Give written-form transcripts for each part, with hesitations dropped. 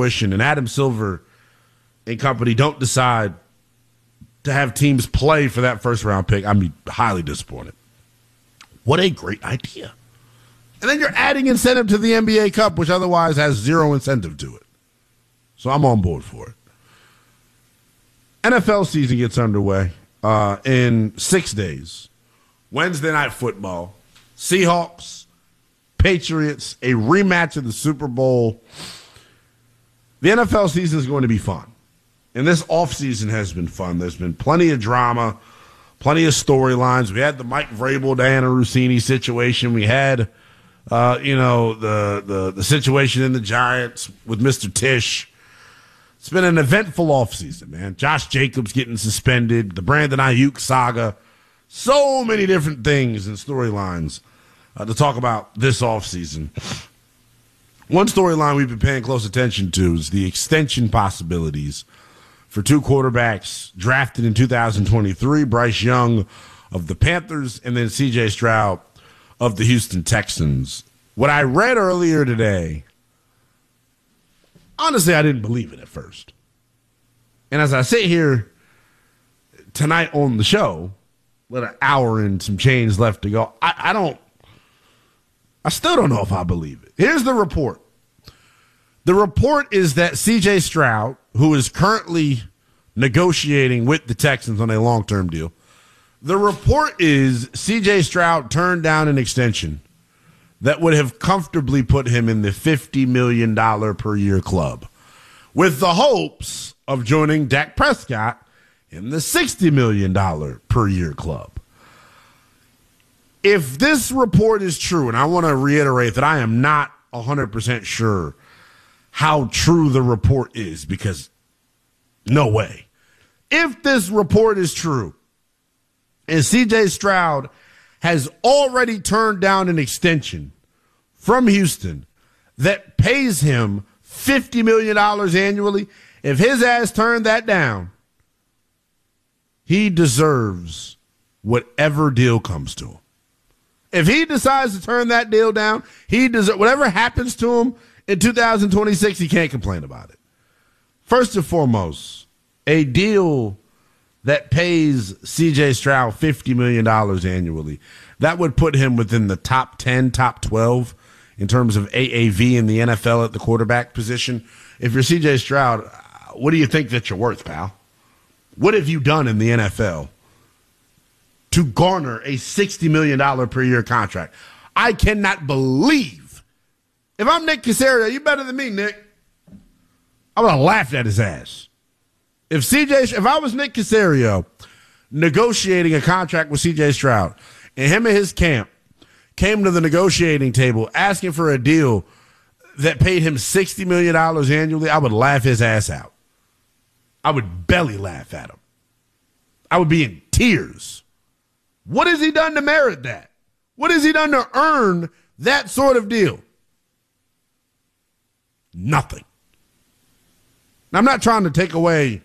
fruition and Adam Silver and company don't decide to have teams play for that first-round pick, I'd be highly disappointed. What a great idea. And then you're adding incentive to the NBA Cup, which otherwise has zero incentive to it. So I'm on board for it. NFL season gets underway in 6 days. Wednesday Night Football. Seahawks, Patriots, a rematch of the Super Bowl. The NFL season is going to be fun. And this offseason has been fun. There's been plenty of drama, plenty of storylines. We had the Mike Vrabel, Diana Rossini situation. We had, the situation in the Giants with Mr. Tisch. It's been an eventful offseason, man. Josh Jacobs getting suspended, the Brandon Ayuk saga. So many different things and storylines to talk about this offseason. One storyline we've been paying close attention to is the extension possibilities for two quarterbacks drafted in 2023, Bryce Young of the Panthers and then C.J. Stroud of the Houston Texans. What I read earlier today, honestly, I didn't believe it at first. And as I sit here tonight on the show, with an hour and some change left to go, I still don't know if I believe it. Here's the report. The report is that C.J. Stroud, who is currently negotiating with the Texans on a long-term deal, the report is C.J. Stroud turned down an extension that would have comfortably put him in the $50 million per year club, with the hopes of joining Dak Prescott in the $60 million per year club. If this report is true, and I want to reiterate that I am not 100% sure how true the report is, because no way. If this report is true, and C.J. Stroud has already turned down an extension from Houston that pays him $50 million annually, if his ass turned that down, he deserves whatever deal comes to him. If he decides to turn that deal down, he deserves whatever happens to him in 2026, he can't complain about it. First and foremost, a deal that pays C.J. Stroud $50 million annually, that would put him within the top 10, top 12 in terms of AAV in the NFL at the quarterback position. If you're C.J. Stroud, what do you think that you're worth, pal? What have you done in the NFL to garner a $60 million per year contract? I cannot believe. If I'm Nick Caserio, you better than me, Nick. I would have laughed at his ass. If I was Nick Caserio negotiating a contract with C.J. Stroud, and him and his camp came to the negotiating table asking for a deal that paid him $60 million annually, I would laugh his ass out. I would belly laugh at him. I would be in tears. What has he done to merit that? What has he done to earn that sort of deal? Nothing. Now, I'm not trying to take away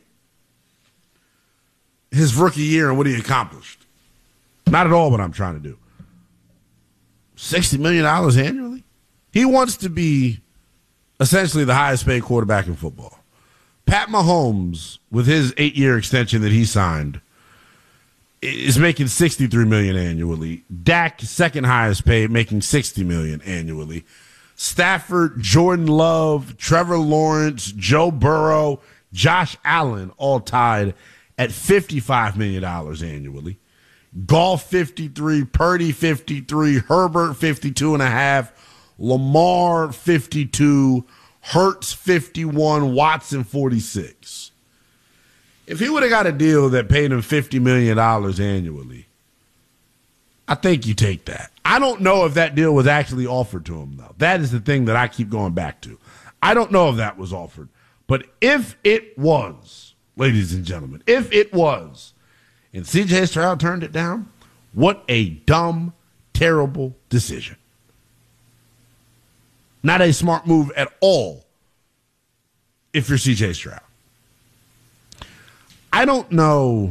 his rookie year and what he accomplished. Not at all what I'm trying to do. $60 million annually? He wants to be essentially the highest paid quarterback in football. Pat Mahomes, with his 8-year extension that he signed, is making $63 million annually. Dak, second highest paid, making $60 million annually. Stafford, Jordan Love, Trevor Lawrence, Joe Burrow, Josh Allen, all tied at $55 million annually. Goff 53, Purdy 53, Herbert 52.5, Lamar 52, Hurts 51, Watson 46. If he would have got a deal that paid him $50 million annually, I think you take that. I don't know if that deal was actually offered to him, though. That is the thing that I keep going back to. I don't know if that was offered. But if it was, ladies and gentlemen, if it was, and C.J. Stroud turned it down, what a dumb, terrible decision. Not a smart move at all if you're C.J. Stroud. I don't know.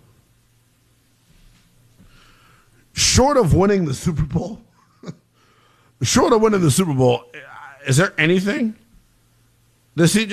Short of winning the Super Bowl, is there anything that C.J.